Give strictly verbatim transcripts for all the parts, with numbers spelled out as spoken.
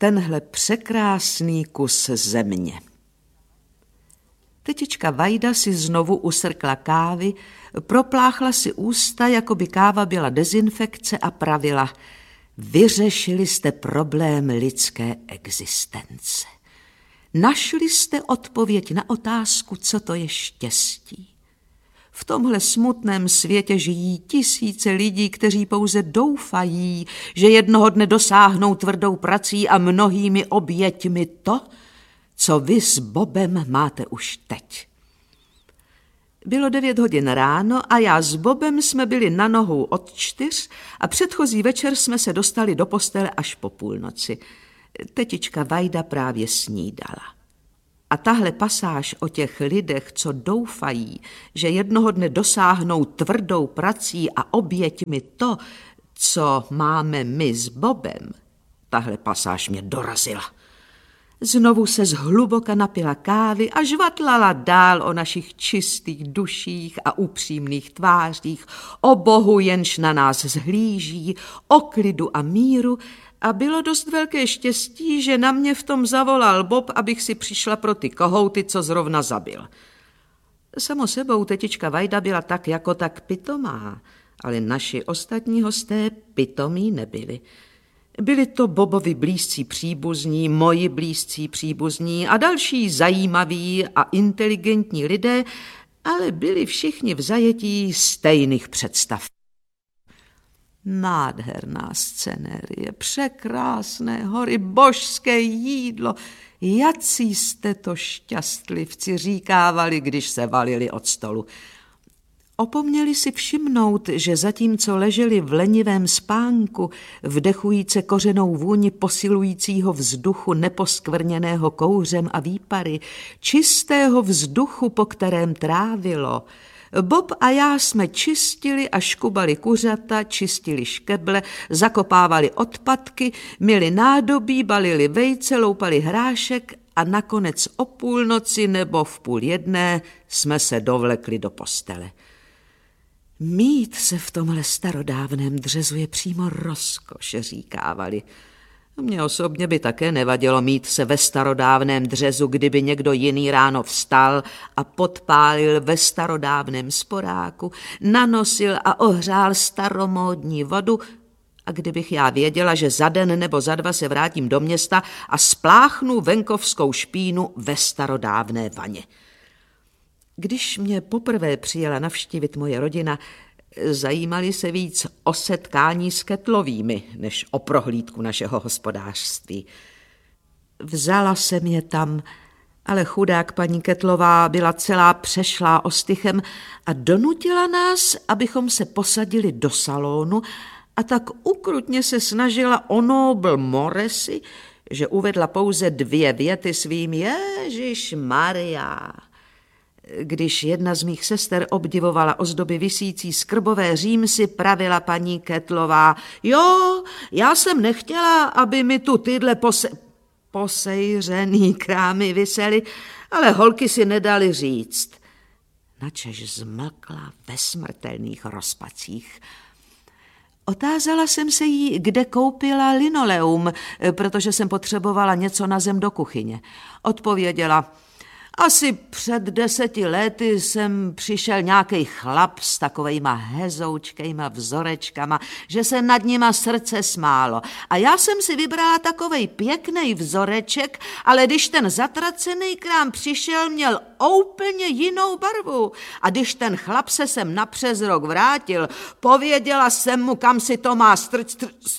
tenhle překrásný kus země. Tetička Vajda si znovu usrkla kávy, propláchla si ústa, jako by káva byla dezinfekce a pravila: vyřešili jste problém lidské existence. Našli jste odpověď na otázku, co to je štěstí. V tomhle smutném světě žijí tisíce lidí, kteří pouze doufají, že jednoho dne dosáhnou tvrdou prací a mnohými oběťmi to, co vy s Bobem máte už teď. Bylo devět hodin ráno a já s Bobem jsme byli na nohou od čtyř a předchozí večer jsme se dostali do postele až po půlnoci. Tetička Vajda právě snídala. A tahle pasáž o těch lidech, co doufají, že jednoho dne dosáhnou tvrdou prací a oběťmi to, co máme my s Bobem, tahle pasáž mě dorazila. Znovu se zhluboka napila kávy a žvatlala dál o našich čistých duších a upřímných tvářích, o Bohu, jenž na nás zhlíží, o klidu a míru, a bylo dost velké štěstí, že na mě v tom zavolal Bob, abych si přišla pro ty kohouty, co zrovna zabil. Samo sebou tetička Vajda byla tak jako tak pitomá, ale naši ostatní hosté pitomí nebyli. Byli to Bobovi blízcí příbuzní, moji blízcí příbuzní a další zajímaví a inteligentní lidé, ale byli všichni v zajetí stejných představ. Nádherná scenérie, překrásné hory, božské jídlo. Jací jste to šťastlivci, říkávali, když se valili od stolu. Opomněli si všimnout, že zatímco leželi v lenivém spánku, vdechujíce kořenou vůni posilujícího vzduchu neposkvrněného kouřem a výpary, čistého vzduchu, po kterém trávilo, Bob a já jsme čistili a škubali kuřata, čistili škeble, zakopávali odpadky, myli nádobí, balili vejce, loupali hrášek a nakonec o půlnoci nebo v půl jedné jsme se dovlekli do postele. Mít se v tomhle starodávném dřezu je přímo rozkoš, říkávali. Mně osobně by také nevadilo mít se ve starodávném dřezu, kdyby někdo jiný ráno vstal a podpálil ve starodávném sporáku, nanosil a ohřál staromódní vodu, a kdybych já věděla, že za den nebo za dva se vrátím do města a spláchnu venkovskou špínu ve starodávné vaně. Když mě poprvé přijela navštívit moje rodina, zajímali se víc o setkání s Kettlovými, než o prohlídku našeho hospodářství. Vzala jsem je tam, ale chudák paní Kettlová byla celá přešlá ostychem a donutila nás, abychom se posadili do salonu, a tak ukrutně se snažila o nobl Moresi, že uvedla pouze dvě věty svým Ježiš Maria. Když jedna z mých sester obdivovala ozdoby visící z krbové římsy, pravila paní Kettlová: jo, já jsem nechtěla, aby mi tu tyhle pose... posejřený krámy visely, ale holky si nedali říct. Načež zmlkla ve smrtelných rozpacích. Otázala jsem se jí, kde koupila linoleum, protože jsem potřebovala něco na zem do kuchyně. Odpověděla: asi před deseti lety sem přišel nějaký chlap s takovejma hezoučkejma vzorečkama, že se nad nima srdce smálo. A já jsem si vybrala takovej pěkný vzoreček, ale když ten zatracený krám přišel, měl úplně jinou barvu. A když ten chlap se sem na přes rok vrátil, pověděla jsem mu, kam si to má strč... strč.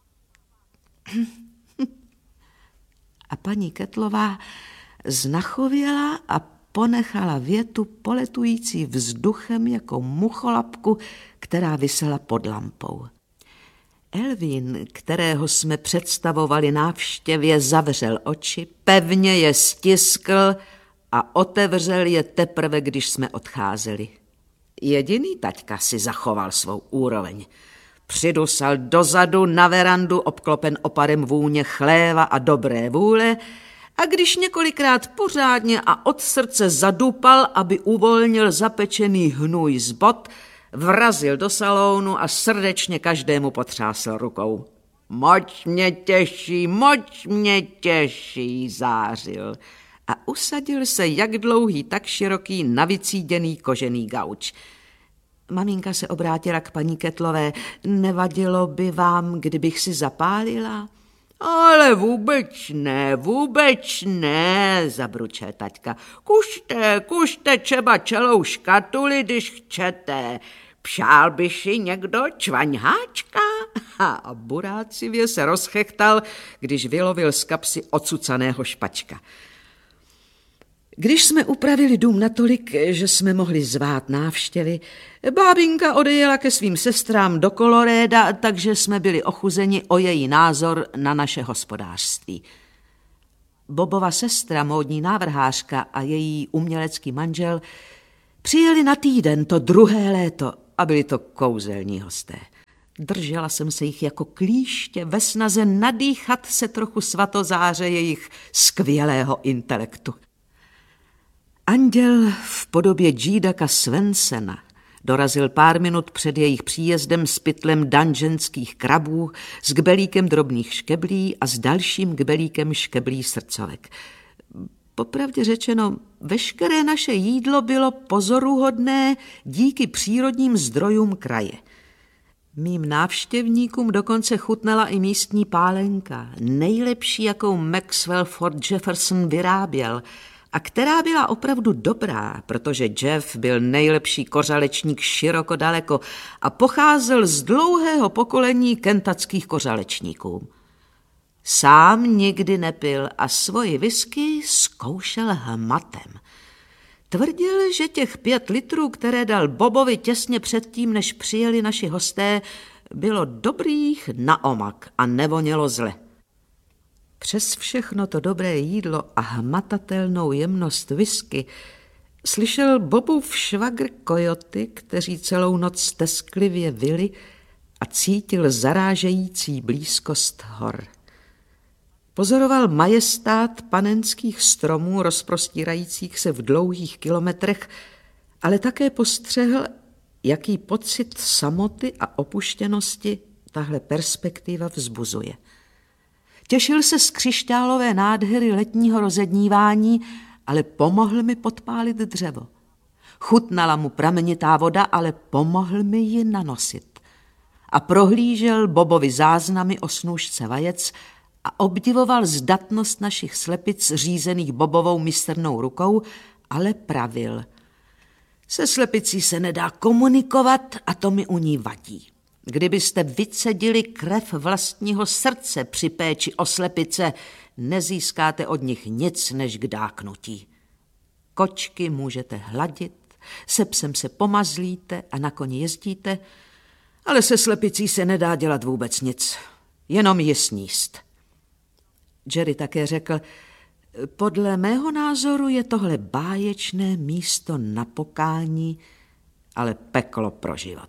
A paní Kettlová znachověla a ponechala větu poletující vzduchem jako mucholapku, která visela pod lampou. Elvín, kterého jsme představovali návštěvě, zavřel oči, pevně je stiskl a otevřel je teprve, když jsme odcházeli. Jediný taťka si zachoval svou úroveň. Přidusal dozadu na verandu, obklopen oparem vůně chléva a dobré vůle, a když několikrát pořádně a od srdce zadupal, aby uvolnil zapečený hnůj z bot, vrazil do salonu a srdečně každému potřásl rukou. Moc mě těší, moc mě těší, zářil. A usadil se jak dlouhý, tak široký, navycíděný kožený gauč. Maminka se obrátila k paní Kettlové. Nevadilo by vám, kdybych si zapálila? Ale vůbec ne, vůbec ne, zabručel taťka. Kušte, kušte třeba celou škatuli, když chcete. Přál by si někdo čvaňháčka? A burácivě se rozchechtal, když vylovil z kapsy ocucaného špačka. Když jsme upravili dům natolik, že jsme mohli zvát návštěvy, bábinka odejela ke svým sestrám do Koloréda, takže jsme byli ochuzeni o její názor na naše hospodářství. Bobova sestra, módní návrhářka a její umělecký manžel přijeli na týden to druhé léto a byli to kouzelní hosté. Držela jsem se jich jako klíště ve snaze nadýchat se trochu svatozáře jejich skvělého intelektu. Anděl v podobě Džídaka Svensena dorazil pár minut před jejich příjezdem s pytlem dungeonských krabů, s kbelíkem drobných škeblí a s dalším kbelíkem škeblí srdcovek. Popravdě řečeno, veškeré naše jídlo bylo pozoruhodné díky přírodním zdrojům kraje. Mým návštěvníkům dokonce chutnala i místní pálenka, nejlepší, jakou Maxwell Ford Jefferson vyráběl, a která byla opravdu dobrá, protože Jeff byl nejlepší kořalečník široko daleko a pocházel z dlouhého pokolení kentackých kořalečníků. Sám nikdy nepil a svoji whisky zkoušel hmatem. Tvrdil, že těch pět litrů, které dal Bobovi těsně předtím, než přijeli naši hosté, bylo dobrých na omak a nevonělo zle. Přes všechno to dobré jídlo a hmatatelnou jemnost whisky slyšel Bobův švagr kojoty, kteří celou noc tesklivě vyli, a cítil zarážející blízkost hor. Pozoroval majestát panenských stromů rozprostírajících se v dlouhých kilometrech, ale také postřehl, jaký pocit samoty a opuštěnosti tahle perspektiva vzbuzuje. Těšil se z křišťálové nádhery letního rozednívání, ale pomohl mi podpálit dřevo. Chutnala mu pramenitá voda, ale pomohl mi ji nanosit. A prohlížel Bobovi záznamy o snůšce vajec a obdivoval zdatnost našich slepic řízených Bobovou mistrnou rukou, ale pravil. Se slepicí se nedá komunikovat a to mi u ní vadí. Kdybyste vycedili krev vlastního srdce při péči o slepice, nezískáte od nich nic než k dáknutí. Kočky můžete hladit, se psem se pomazlíte a na koni jezdíte, ale se slepicí se nedá dělat vůbec nic, jenom ji sníst. Jerry také řekl, podle mého názoru je tohle báječné místo na pokání, ale peklo pro život.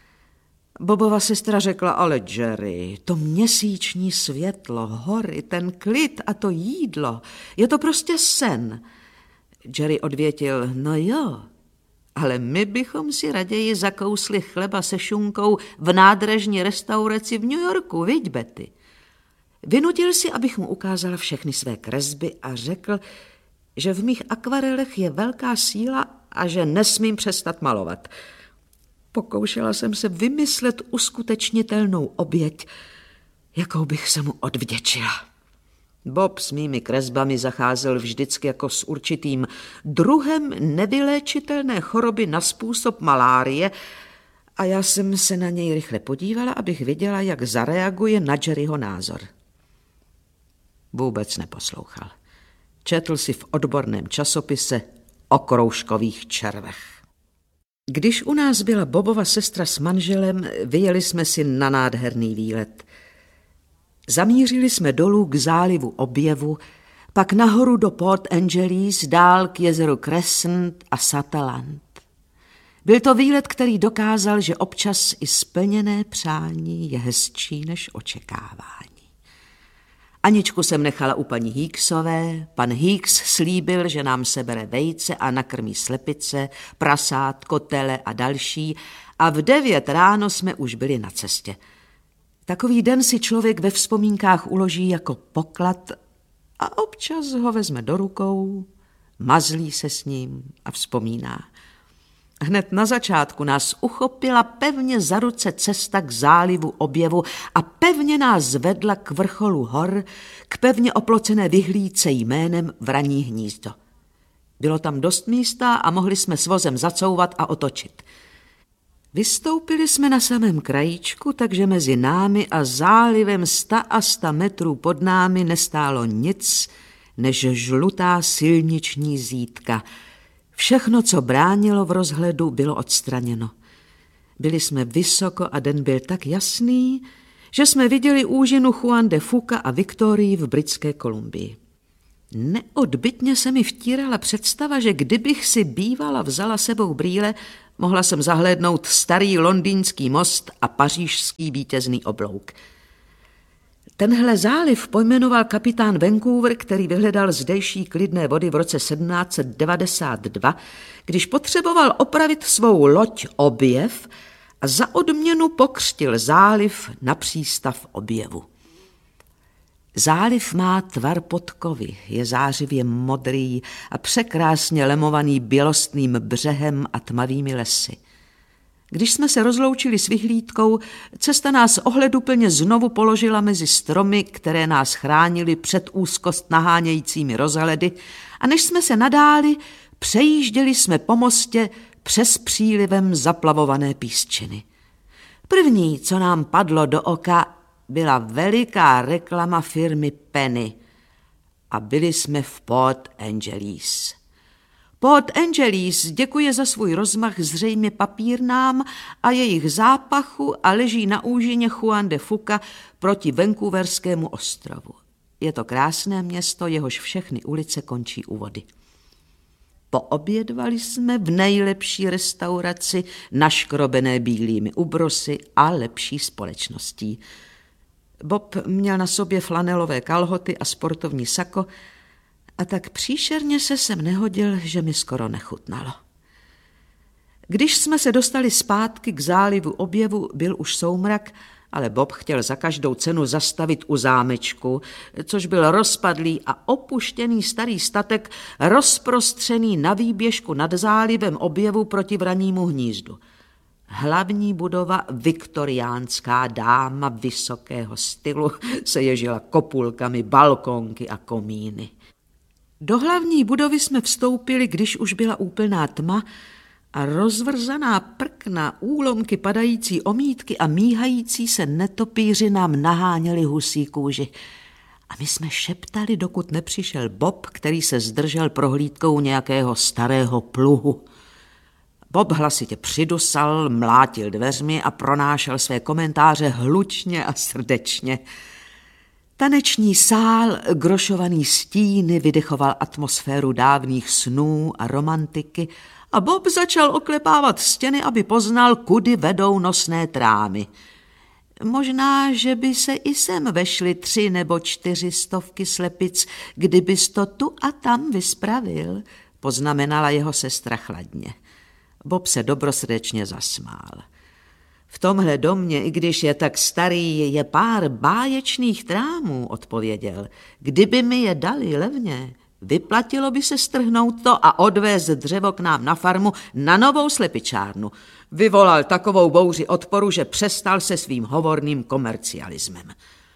Bobova sestra řekla, ale Jerry, to měsíční světlo, hory, ten klid a to jídlo, je to prostě sen. Jerry odvětil, no jo, ale my bychom si raději zakousli chleba se šunkou v nádražní restauraci v New Yorku, viď, Betty? Vynutil si, abych mu ukázala všechny své kresby a řekl, že v mých akvarelech je velká síla a že nesmím přestat malovat. Pokoušela jsem se vymyslet uskutečnitelnou oběť, jakou bych se mu odvděčila. Bob s mými kresbami zacházel vždycky jako s určitým druhem nevyléčitelné choroby na způsob malárie a já jsem se na něj rychle podívala, abych viděla, jak zareaguje na Jerryho názor. Vůbec neposlouchal. Četl si v odborném časopise o kroužkových červech. Když u nás byla Bobova sestra s manželem, vyjeli jsme si na nádherný výlet. Zamířili jsme dolů k zálivu Objevu, pak nahoru do Port Angeles, dál k jezeru Crescent a Sutherland. Byl to výlet, který dokázal, že občas i splněné přání je hezčí než očekávání. Aničku jsem nechala u paní Hicksové, pan Hicks slíbil, že nám sebere vejce a nakrmí slepice, prasátko, tele a další a v devět ráno jsme už byli na cestě. Takový den si člověk ve vzpomínkách uloží jako poklad a občas ho vezme do rukou, mazlí se s ním a vzpomíná. Hned na začátku nás uchopila pevně za ruce cesta k zálivu Objevu a pevně nás vedla k vrcholu hor, k pevně oplocené vyhlídce jménem Vraní hnízdo. Bylo tam dost místa a mohli jsme s vozem zacouvat a otočit. Vystoupili jsme na samém krajíčku, takže mezi námi a zálivem sta a sta metrů pod námi nestálo nic než žlutá silniční zítka. Všechno, co bránilo v rozhledu, bylo odstraněno. Byli jsme vysoko a den byl tak jasný, že jsme viděli úžinu Juan de Fuca a Viktorii v Britské Kolumbii. Neodbytně se mi vtírala představa, že kdybych si bývala vzala sebou brýle, mohla jsem zahlédnout starý londýnský most a pařížský vítězný oblouk. Tenhle záliv pojmenoval kapitán Vancouver, který vyhledal zdejší klidné vody v roce sedmnáct set devadesát dva, když potřeboval opravit svou loď Objev a za odměnu pokřtil záliv na přístav Objevu. Záliv má tvar podkovy, je zářivě modrý a překrásně lemovaný bělostným břehem a tmavými lesy. Když jsme se rozloučili s vyhlídkou, cesta nás ohleduplně znovu položila mezi stromy, které nás chránily před úzkost nahánějícími rozhledy, a než jsme se nadáli, přejížděli jsme po mostě přes přílivem zaplavované písčiny. První, co nám padlo do oka, byla veliká reklama firmy Penny a byli jsme v Port Angeles. Port Angeles děkuje za svůj rozmach zřejmě papírnám a jejich zápachu a leží na úžině Juan de Fuca proti Vancouverskému ostrovu. Je to krásné město, jehož všechny ulice končí u vody. Poobědvali jsme v nejlepší restauraci, naškrobené bílými ubrosy a lepší společností. Bob měl na sobě flanelové kalhoty a sportovní sako a tak příšerně se sem nehodil, že mi skoro nechutnalo. Když jsme se dostali zpátky k zálivu Objevu, byl už soumrak, ale Bob chtěl za každou cenu zastavit u zámečku, což byl rozpadlý a opuštěný starý statek, rozprostřený na výběžku nad zálivem Objevu proti Vranímu hnízdu. Hlavní budova, viktoriánská dáma vysokého stylu, se ježila kopulkami, balkónky a komíny. Do hlavní budovy jsme vstoupili, když už byla úplná tma a rozvrzaná prkna, úlomky padající omítky a míhající se netopýři nám naháněli husí kůži. A my jsme šeptali, dokud nepřišel Bob, který se zdržel prohlídkou nějakého starého pluhu. Bob hlasitě přidusal, mlátil dveřmi a pronášel své komentáře hlučně a srdečně. Taneční sál, grošovaný stíny, vydechoval atmosféru dávných snů a romantiky a Bob začal oklepávat stěny, aby poznal, kudy vedou nosné trámy. Možná, že by se i sem vešly tři nebo čtyři stovky slepic, kdybys to tu a tam vyspravil, poznamenala jeho sestra chladně. Bob se dobrosrdečně zasmál. V tomhle domě, i když je tak starý, je pár báječných trámů, odpověděl. Kdyby mi je dali levně, vyplatilo by se strhnout to a odvést dřevo k nám na farmu na novou slepičárnu. Vyvolal takovou bouři odporu, že přestal se svým hovorným komercialismem.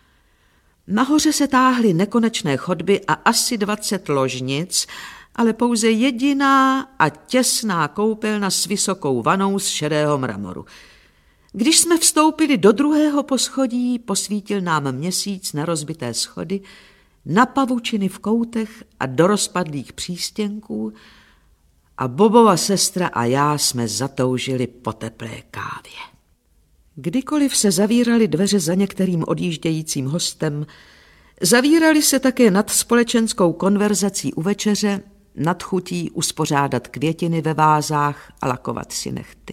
Nahoře se táhly nekonečné chodby a asi dvacet ložnic, ale pouze jediná a těsná koupelna s vysokou vanou z šedého mramoru. Když jsme vstoupili do druhého poschodí, posvítil nám měsíc na rozbité schody, na pavučiny v koutech a do rozpadlých přístěnků a Bobova sestra a já jsme zatoužili po teplé kávě. Kdykoliv se zavíraly dveře za některým odjíždějícím hostem, zavíraly se také nad společenskou konverzací u večeře, nad chutí uspořádat květiny ve vázách a lakovat si nehty.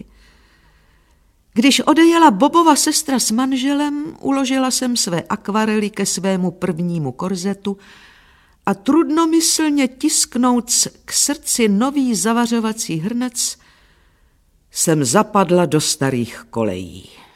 Když odejela Bobova sestra s manželem, uložila jsem své akvarely ke svému prvnímu korzetu a trudnomyslně tisknout k srdci nový zavařovací hrnec jsem zapadla do starých kolejí.